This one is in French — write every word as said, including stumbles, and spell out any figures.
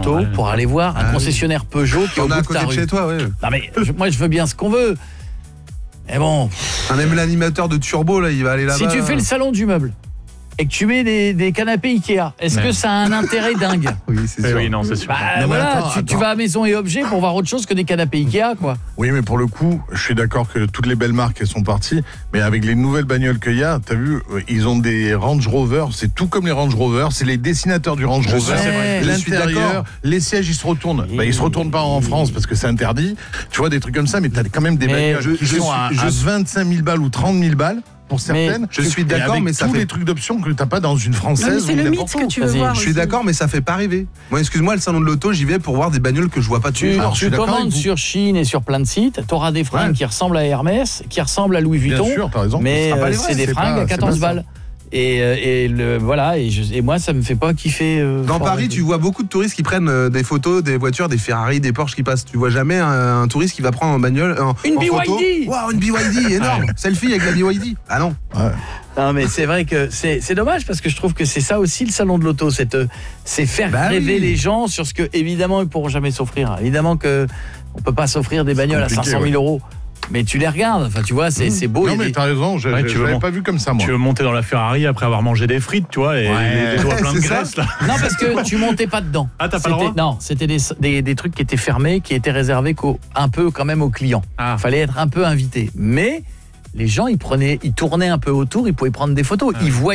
l'auto ouais. pour aller voir un Ah, concessionnaire oui. Peugeot qui est au On a bout à de ta côté de rue. chez toi, ouais. Non mais je, moi je veux bien ce qu'on veut. Mais bon, Un même l'animateur de Turbo, là, il va aller là-bas. si tu fais le salon du meuble et que tu mets des, des canapés Ikea, est-ce Ouais. que ça a un intérêt dingue? Oui, c'est Eh sûr. oui, non, c'est sûr. Bah mais voilà, attends, tu, tu attends. vas à Maison et Objets pour voir autre chose que des canapés Ikea, quoi. Oui, mais pour le coup, je suis d'accord que toutes les belles marques, elles sont parties. Mais avec les nouvelles bagnoles qu'il y a, t'as vu, ils ont des Range Rover. C'est tout comme les Range Rover. C'est les dessinateurs du Range Je Rover. sais, c'est vrai. Je suis d'accord. L'intérieur, les sièges, ils se retournent. Et- Bah, ils se retournent pas en France parce que c'est interdit. Tu vois, des trucs comme ça, mais t'as quand même des Mais bagnoles je- qui je sont suis- à, je à suis- vingt-cinq mille balles ou trente mille balles. Pour certaines, je suis Et d'accord, avec mais ça tous fait- les trucs d'options que t'as pas dans une Non, mais française c'est ou le mythe n'importe que où. tu veux Vas-y. voir. Je suis aussi. d'accord, mais ça fait pas rêver. Moi, excuse-moi, le salon de l'auto, j'y vais pour voir des bagnoles que je vois pas tous les Tu, jours. je suis tu d'accord commandes avec vous. sur Chine et sur plein de sites, tu auras des fringues Ouais. qui ressemblent à Hermès, qui ressemblent à Louis Bien Vuitton, sûr, t'as raison. mais Ce sera pas euh, les vrais, c'est des c'est fringues pas- à c'est quatorze pas ça. balles. Et, euh, et le voilà et, je, et moi ça me fait pas kiffer. Euh, Dans fort Paris, rêver. tu vois beaucoup de touristes qui prennent euh, des photos des voitures, des Ferrari, des Porsche qui passent. Tu vois jamais un, un touriste qui va prendre en bagnole en, Une en B Y D. photo. Waouh, une B Y D énorme. Selfie avec la B Y D. Ah non. Non mais c'est vrai que c'est c'est dommage parce que je trouve que c'est ça aussi le salon de l'auto, c'est euh, c'est faire Bah rêver oui. les gens sur ce que évidemment ils pourront jamais s'offrir. Évidemment que on peut pas s'offrir des bagnoles à cinq compliqué, cent mille euros. Mais tu les regardes, enfin tu vois, c'est c'est beau. il y Non, a mais des- t'as raison, je Ouais, je- tu je veux l'avais mon- pas vu comme ça, moi. Tu veux monter dans la Ferrari après avoir mangé des frites, tu vois, et Ouais. les doigts pleins de C'est ça. graisse, là. Non parce que tu montais pas dedans. Ah, t'as pas le C'était- droit Non, c'était des, des, des trucs qui étaient fermés, qui étaient réservés qu'au, un peu quand même aux clients. Ah. Fallait être un peu invité. Mais les gens, ils prenaient, ils tournaient un peu autour, ils pouvaient prendre des photos. Ils voyaient